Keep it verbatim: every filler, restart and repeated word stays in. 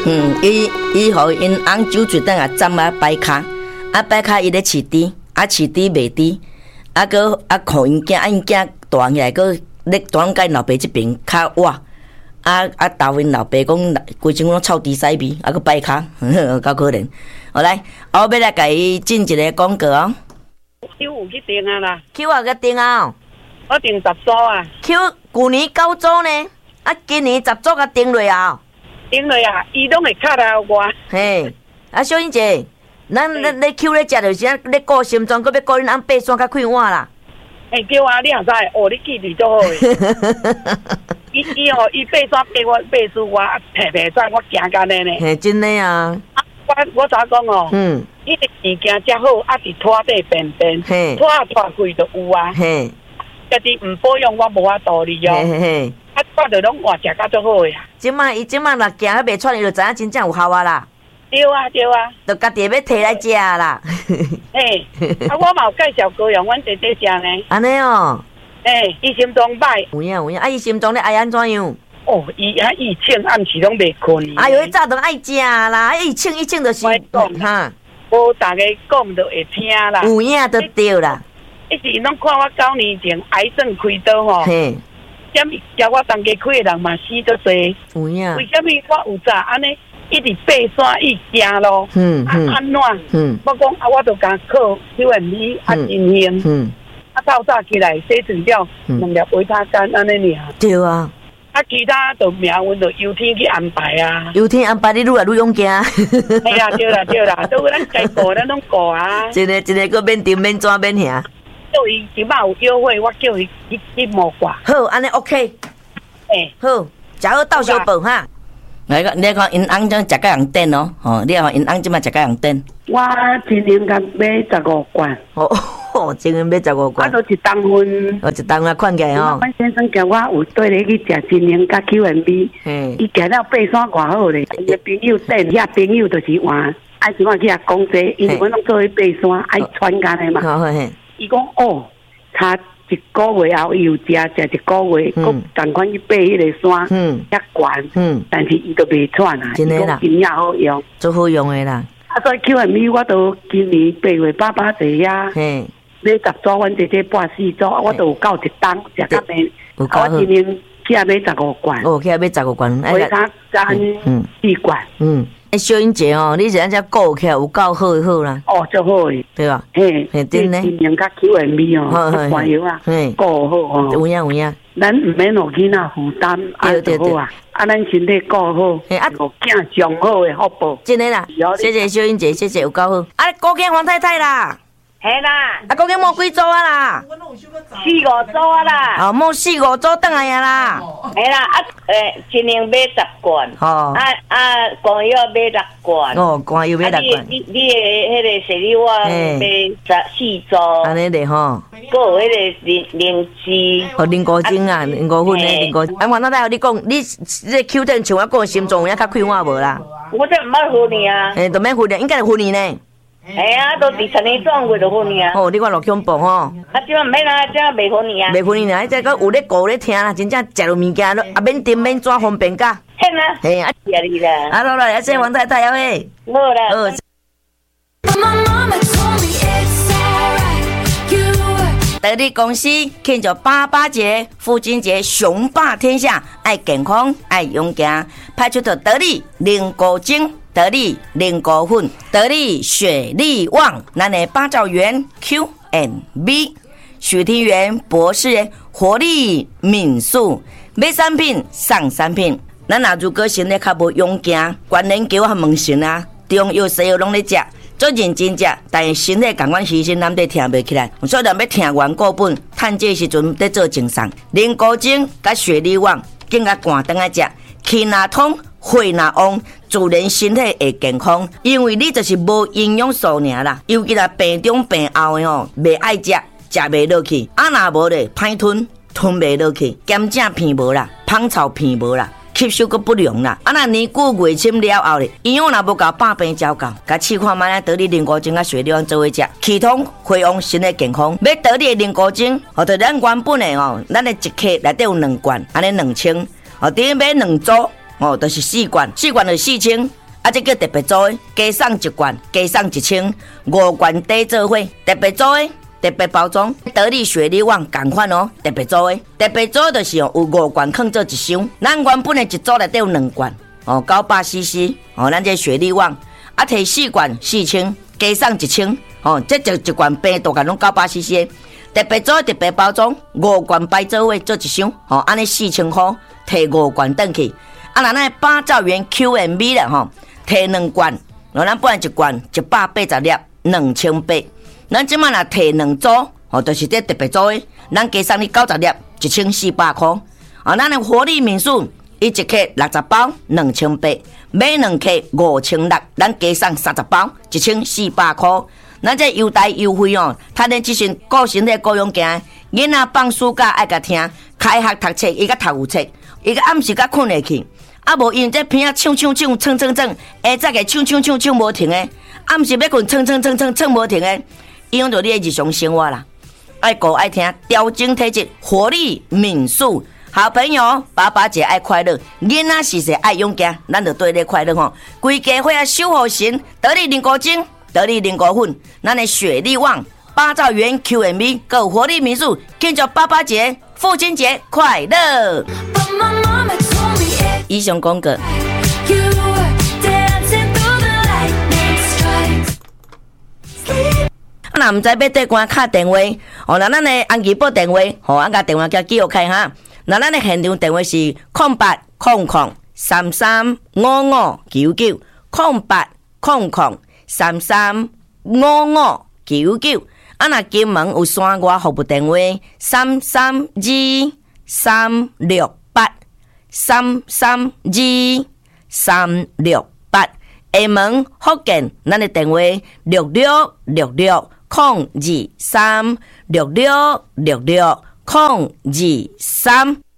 嗯，伊伊互因翁酒醉等下站啊摆骹，啊摆骹伊咧饲猪，啊饲猪卖猪，啊个啊互因囝，啊因囝大起来个咧转甲因老爸即边较活，啊啊投因老爸讲规身拢臭猪屎味，啊个摆骹，够可怜。好来，后尾来甲伊进一个广告哦。 Q 有去订啊啦 ，Q 也去订啊， 我订十组啊。 Q 去年九组呢，啊今年十组甲订落啊。 订落啊，伊拢会卡来我。 嘿，啊小英姐，咱咱咧 Q 咧食就是啊，咧顾心脏，搁要顾恁翁爬山较快活啦。 嘿，叫啊，你也知，哦，你记忆足好诶。伊伊哦，伊爬山爬我爬输我，爬爬山我惊干咧呢。 嘿，真诶啊。 我我咋讲哦？嗯。伊个物件遮好，啊伫拖底便便，拖啊拖开就有啊。嘿。家己毋保养，我无法度哩哦。嘿嘿。啊，我着拢活食甲足好诶啊。 即摆伊即摆若行还袂喘，伊就知影真正有效啊啦。 对啊对啊。 着家己要摕来食啦。 嘿，啊，我嘛有介绍过用阮姐姐食呢。 安尼哦。 诶，伊心脏歹。 有影有影，啊，伊心脏咧爱安怎样？ 哦，伊啊，伊请暗时拢袂困。 哎哟，伊早都爱食啦，伊请伊请就是哈。无大家讲就会听啦。 有影就对啦。 一直拢看我九年前癌症开刀吼。嘿。什么叫我当家开的人嘛死得多。 有影。 为什么我有早安尼一直爬山一行咯？嗯嗯。啊安怎？嗯。我讲啊，我就甲靠 Q M B 啊，真兴。嗯。啊，透早起来洗床了，两粒维他干安尼尔。对啊。啊，其他就命运就由天去安排啊。由天安排，你愈来愈勇敢。系啦，对啦，对啦，都咱该顾咱拢顾啊。一个一个个免丁免纸免遐。叫伊即摆有优惠，我叫伊去去摸挂。好，安尼 OK。诶，好，食好到小报哈。来个，你看因翁怎食甲人等哦，吼，你看因翁即摆食甲人等。我今年甲买十五罐。哦。哦，今年买十五罐，我都一当份，哦，一当啊，款起来吼。阮先生叫我有对咧去食今年甲 Q M B， 嗯，伊行了爬山偌好咧，伊个朋友等，遐朋友就是换，爱是我去遐讲这，因为阮拢做去爬山，爱穿干的嘛。好嘿。伊讲哦，差一个月后伊有食食一个月，佮同款去爬迄个山，嗯，遐悬，嗯，但是伊都袂喘啊，真诶啦，真正好用，足好用诶啦。啊，所以 Q M B 我都今年八月八八坐遐。嘿。买十组，阮姐姐半四组，我都有够一担，食到没？我今年起来买十五罐。哦，起来买十五罐，维他三四罐。嗯，诶，小英姐哦，你这样只顾起来有够好好啦。哦，足好诶，对吧？嘿，嘿，真嘞。今年甲 Q M B 哦，管药啊，顾好哦。有影有影。咱毋免互囡仔负担，啊，就好啊。啊，咱身体顾好，嘿，啊，互囝上好诶福报。真诶啦，谢谢小英姐，谢谢有够好。啊，顾见黄太太啦。系啦，啊，讲紧摸几组啊啦？四五组啊啦。哦，摸四五组转来啊啦。系啦，啊，诶，今年买十罐。哦。啊啊，光药买六罐。哦，光药买六罐。你你你诶，迄个石榴啊，买十四组。安尼咧吼。还有迄个灵灵芝。哦，灵果精啊，灵果粉诶，灵果。啊，我那带你讲，你这 Q 点像我讲心脏有影较快活无啦？我这毋捌训你啊。诶，都免训练，应该是训练呢。系啊，都第十年转过就好呢啊！哦，你看老恐怖吼！啊，即摆免啦，即摆袂好呢啊！袂好呢啊！即个有咧顾咧听啦，真正食到物件，啊免订免怎方便噶？嘿啦，嘿啊，谢你啦！啊，好啦，谢谢王太太啊喂！好啦，好。得力公司庆祝八八节、父亲节，雄霸天下，爱健康，爱勇敢，派出的得力零果精。得力零果粉，得力雪力旺，咱的八兆元 Q M B， 许庭元博士活力敏速，买产品送产品。咱若如果身体较无勇敢，关连球和问神啊，中药西药拢咧食，做认真食，但是身体共阮牺牲，咱得听袂起来。所以咱要听完固本，趁这时阵得做正常。零果精甲雪力旺，更加寒顿来食，气若通。血若旺，自然身体会健康，因为你就是无营养素尔啦。尤其là病中病后的吼，袂爱食，食袂落去，啊若无咧，歹吞，吞袂落去，咸正片无啦，芳草片无啦，吸收阁不良啦。啊若年久月深了后咧，营养若无够，百病照到。甲试看卖咱得力零果精甲血流做伙食，气通血旺，身体健康。要得力的零果精，或者咱原本的吼，咱的一克内底有两罐，安尼两千，哦，等于买两组。哦，就是四罐，四罐就四千， 啊，这叫特别组的，加送一罐，加送一千，五罐底做伙，特别组的。特别包装，得力雪力旺同款哦，特别组的，特别组就是有五罐放做一箱，咱原本的一组内底有两罐哦，九百 C C 哦，咱这雪力旺啊，摕四罐四千，加送一千哦，这就一罐平大概拢九百 C C， 特别组特别包装，五罐摆做伙做一箱哦，安尼四千块，摕五罐转去，啊，那咱八兆元 Q M B 啦吼，摕两罐，然后咱本来一罐一百八十粒，两千八。咱即摆若摕两组，哦，就是这特别组的，咱加送你九十粒，一千四百块。啊，咱的活力民宿，伊一克六十包，两千八，买两克五千六，咱加送三十包，一千四百块。咱这优待优惠哦，他咧即阵顾身体顾用行，囡仔放暑假爱甲听，开学读册伊甲读有册，伊甲暗时甲困下去。啊，无因这片啊唱唱唱唱唱唱，下早个唱唱唱唱无停的，暗时要困唱唱唱唱唱无停的。影响到你的日常生活啦，爱顾爱听，调整体质，活力民宿，好朋友，爸爸节爱快乐，囡仔时时爱勇敢，咱就对你快乐吼。规家伙啊守护神，得力零果精，得力零果粉，咱的雪力旺，八兆元 Q M B， 够活力民宿，庆祝爸爸节、父亲节快乐。以上广告。啊，若毋知要对官敲电话，哦，那咱的安吉报电话，吼、哦，啊，甲电话叫记录开哈。那咱的现场电话是空八空空三三五五九九，空八空空三三五五九九。啊，若金门有线外服务电话三三二三六八三三二三六八。厦门福建，咱的电话六六六六空二三六六六六空二三。